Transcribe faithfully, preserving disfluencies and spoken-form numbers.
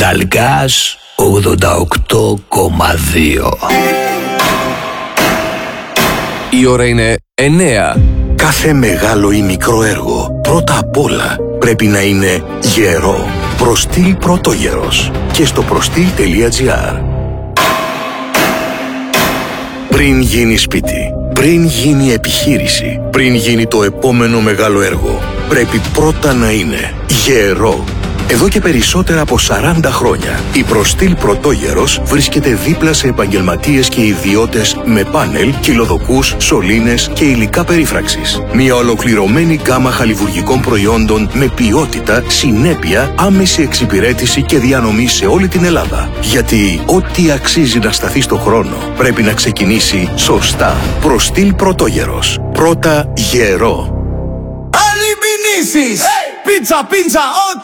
Νταλγκάς ογδόντα οκτώ κόμμα δύο. Η ώρα είναι εννέα. Κάθε μεγάλο ή μικρό έργο πρώτα απ' όλα πρέπει να είναι γερό. Προστήλ Πρωτόγερος και στο προστήλ τελεία τζι άρ. Πριν γίνει σπίτι, πριν γίνει επιχείρηση, πριν γίνει το επόμενο μεγάλο έργο, πρέπει πρώτα να είναι γερό. Εδώ και περισσότερα από σαράντα χρόνια, η Προστήλ Πρωτόγερος βρίσκεται δίπλα σε επαγγελματίες και ιδιώτες με πάνελ, κυλοδοκούς, σωλήνες και υλικά περίφραξης. Μια ολοκληρωμένη γκάμα χαλιβουργικών προϊόντων με ποιότητα, συνέπεια, άμεση εξυπηρέτηση και διανομή σε όλη την Ελλάδα. Γιατί ό,τι αξίζει να σταθεί στο χρόνο πρέπει να ξεκινήσει σωστά. Προστήλ Πρωτόγερος. Πρώτα γερό. Αλλημινήσεις! Πίτσα, πίτσα, ό,τι